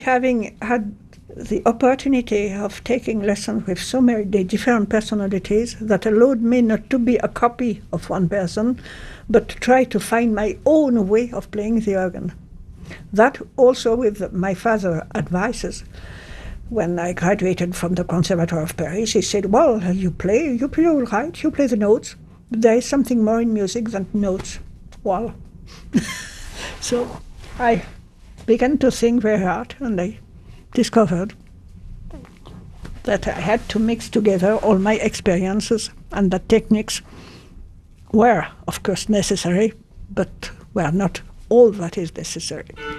Having had the opportunity of taking lessons with so many different personalities that allowed me not to be a copy of one person, but to try to find my own way of playing the organ. That also with my father's advices. When I graduated from the Conservatoire of Paris, he said, well, you play all right, you play the notes. But there is something more in music than notes. Well, so I began to think very hard, and I discovered that I had to mix together all my experiences, and that techniques were, of course, necessary, but were not all that is necessary.